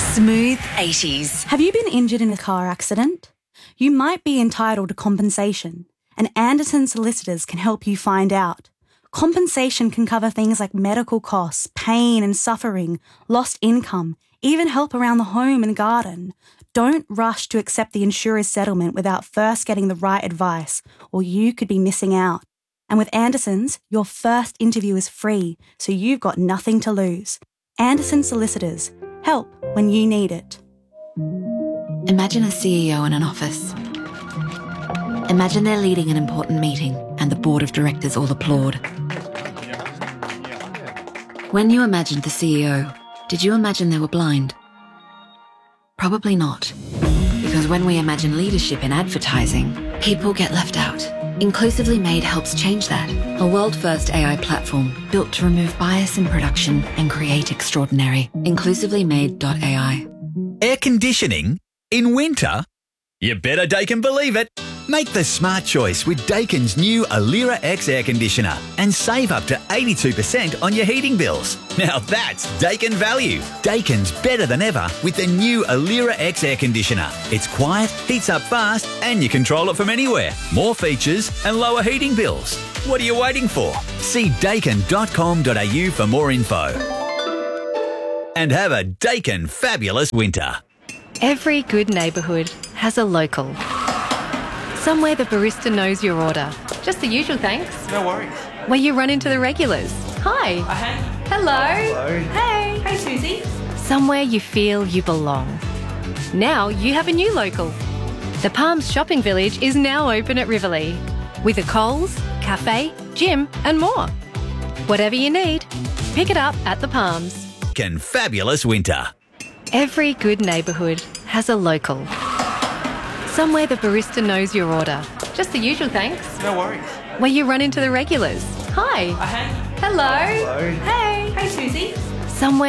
Smooth 80s. Have you been injured in a car accident? You might be entitled to compensation, and Anderson Solicitors can help you find out. Compensation can cover things like medical costs, pain and suffering, lost income, even help around the home and garden. Don't rush to accept the insurer's settlement without first getting the right advice, or you could be missing out. And with Anderson's, your first interview is free, so you've got nothing to lose. Anderson Solicitors. Help when you need it. Imagine a CEO in an office. Imagine they're leading an important meeting and the board of directors all applaud. When you imagined the CEO, did you imagine they were blind? Probably not. Because when we imagine leadership in advertising, people get left out. Inclusively Made helps change that. A world-first AI platform built to remove bias in production and create extraordinary. InclusivelyMade.ai. Air conditioning? In winter? You better Daikin believe it. Make the smart choice with Daikin's new Alira X air conditioner and save up to 82% on your heating bills. Now that's Daikin value. Daikin's better than ever with the new Alira X air conditioner. It's quiet, heats up fast, and you control it from anywhere. More features and lower heating bills. What are you waiting for? See daikin.com.au for more info. And have a Daikin fabulous winter. Every good neighbourhood has a local. Somewhere the barista knows your order. Just the usual thanks. No worries. Where you run into the regulars. Hi. Hey. Hello. Hello. Hey. Hey, Susie. Somewhere you feel you belong. Now you have a new local. The Palms Shopping Village is now open at Riverlea. With a Coles, cafe, gym and more. Whatever you need, pick it up at the Palms. Daikin fabulous winter. Every good neighbourhood has a local. Somewhere the barista knows your order. Just the usual thanks. No worries. Where you run into the regulars. Hi. Hey. Hello. Hello. Hey. Hey, Susie. Somewhere